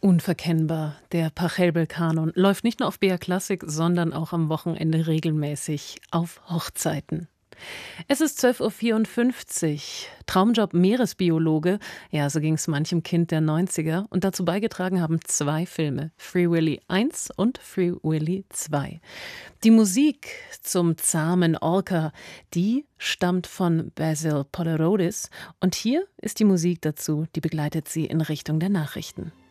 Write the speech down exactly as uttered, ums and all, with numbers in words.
Unverkennbar. Der Pachelbel-Kanon läuft nicht nur auf B R Klassik, sondern auch am Wochenende regelmäßig auf Hochzeiten. Es ist zwölf Uhr vierundfünfzig. Traumjob Meeresbiologe, ja, so ging es manchem Kind der neunziger. Und dazu beigetragen haben zwei Filme, Free Willy eins und Free Willy zwei. Die Musik zum zahmen Orca, die stammt von Basil Polerodis. Und hier ist die Musik dazu, die begleitet sie in Richtung der Nachrichten.